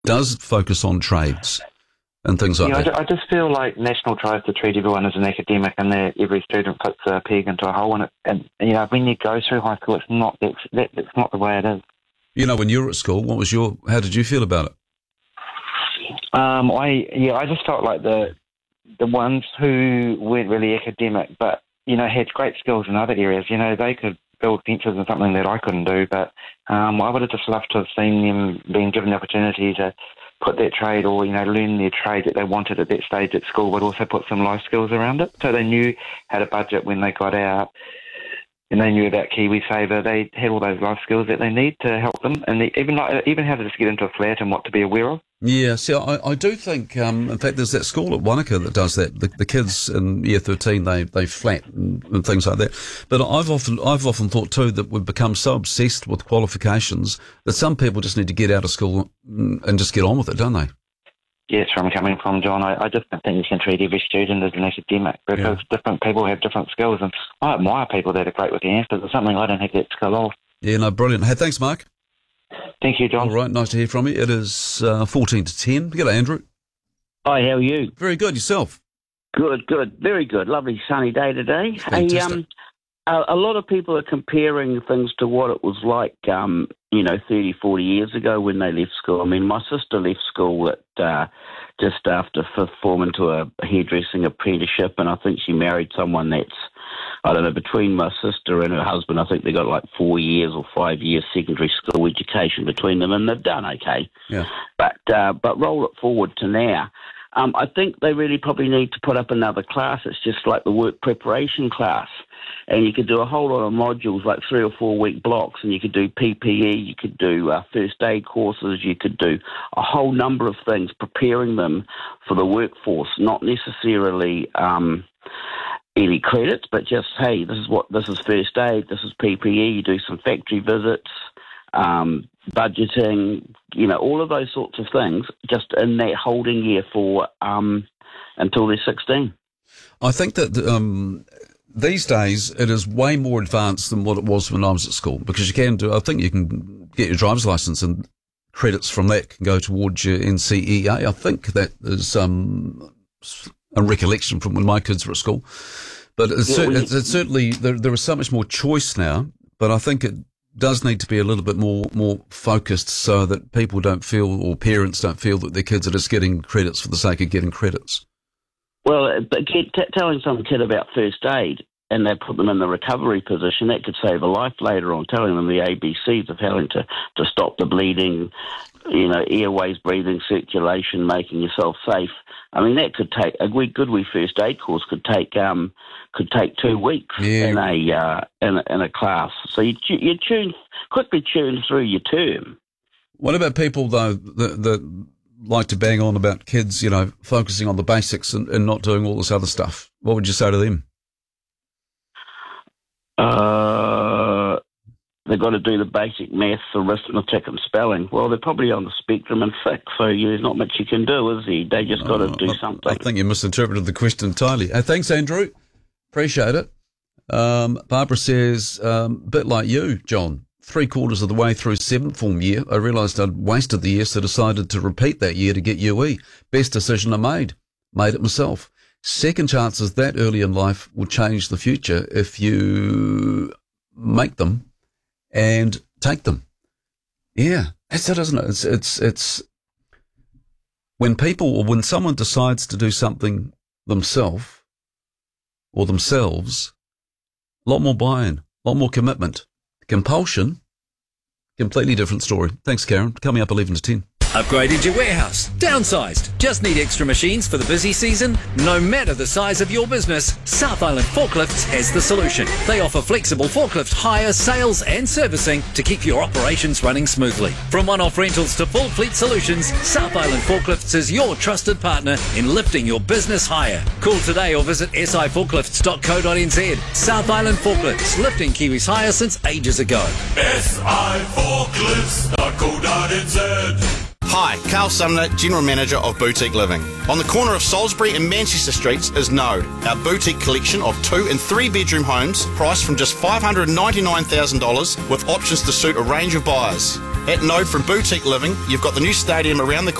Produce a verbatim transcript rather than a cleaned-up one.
does focus on trades and things like yeah, that. I, I just feel like National tries to treat everyone as an academic, and that every student puts a peg into a hole. And, it, and you know, when you go through high school, it's not that's, that, that's not the way it is. You know, when you were at school, what was your? How did you feel about it? Um, I yeah, I just felt like the the ones who weren't really academic, but you know, had great skills in other areas. You know, they could build fences and something that I couldn't do, but um, I would have just loved to have seen them being given the opportunity to put that trade, or you know, learn their trade that they wanted at that stage at school, but also put some life skills around it, so they knew how to budget when they got out. And they knew about KiwiSaver. They had all those life skills that they need to help them, and they, even like, even how to just get into a flat and what to be aware of. Yeah, see, I, I do think, um, in fact, there's that school at Wanaka that does that. The, the kids in year thirteen, they they flat and, and things like that. But I've often I've often thought too that we've become so obsessed with qualifications that some people just need to get out of school and just get on with it, don't they? Yes, where I'm coming from, John. I, I just don't think you can treat every student as an academic, because yeah. different people have different skills, and I admire people that are great with the answers. It's something I don't have that skill of. Yeah, no, brilliant. Hey, thanks, Mark. Thank you, John. All right, nice to hear from you. It is uh, fourteen to ten. G'day, Andrew. Hi, how are you? Very good. Yourself? Good, good. Very good. Lovely sunny day today. Fantastic. Hey, um, a, a lot of people are comparing things to what it was like, um, you know, thirty, forty years ago when they left school. I mean, my sister left school at uh, just after fifth form into a hairdressing apprenticeship, and I think she married someone that's, I don't know, between my sister and her husband, I think they got like four years or five years secondary school education between them, and they've done okay. Yeah. But uh, but roll it forward to now. Um, I think they really probably need to put up another class. It's just like the work preparation class. And you could do a whole lot of modules, like three or four week blocks, and you could do P P E, you could do uh, first aid courses, you could do a whole number of things, preparing them for the workforce, not necessarily um, any credits, but just, hey, this is what this is first aid, this is P P E, you do some factory visits, um, budgeting, you know, all of those sorts of things, just in that holding year for um, until they're sixteen. I think that um, these days it is way more advanced than what it was when I was at school, because you can do, I think you can get your driver's license and credits from that can go towards your N C E A. I think that is um, a recollection from when my kids were at school. But it's, Yeah, cer- we- it's, it's certainly, there, there is so much more choice now, but I think it does need to be a little bit more, more focused so that people don't feel, or parents don't feel, that their kids are just getting credits for the sake of getting credits. Well, but kid, t- telling some kid about first aid and they put them in the recovery position, that could save a life later on. Telling them the A B Cs of having to, to stop the bleeding, you know, airways, breathing, circulation, making yourself safe. I mean, that could take a wee, good wee first aid course could take um could take two weeks Yeah. in a uh, in a, in a class. So you tu- you tune quickly tune through your term. What about people, though, that, that like to bang on about kids, you know, focusing on the basics and, and not doing all this other stuff? What would you say to them? Uh, they've got to do the basic maths, arithmetic, and spelling. Well, they're probably on the spectrum and thick, so you, there's not much you can do, is there? They just got to Uh, do I, something. I think you misinterpreted the question entirely. Hey, thanks, Andrew. Appreciate it. Um, Barbara says, um, bit like you, John. Three quarters of the way through seventh form year, I realised I'd wasted the year, so decided to repeat that year to get U E. Best decision I made. Made it myself. Second chances that early in life will change the future if you make them and take them. Yeah, that's it, isn't it? It's, it's, it's when people, or when someone decides to do something themselves or themselves, a lot more buy-in, a lot more commitment. Compulsion, completely different story. Thanks, Karen. Coming up eleven to ten. Upgraded your warehouse? Downsized? Just need extra machines for the busy season? No matter the size of your business, South Island Forklifts has the solution. They offer flexible forklift hire, sales and servicing to keep your operations running smoothly. From one-off rentals to full fleet solutions, South Island Forklifts is your trusted partner in lifting your business higher. Call today or visit s i forklifts dot co dot n z. South Island Forklifts, lifting Kiwis higher since ages ago. s i forklifts dot co dot n z. Hi, Carl Sumner, General Manager of Boutique Living. On the corner of Salisbury and Manchester Streets is Node, our boutique collection of two and three bedroom homes priced from just five hundred ninety-nine thousand dollars with options to suit a range of buyers. At Node from Boutique Living, you've got the new stadium around the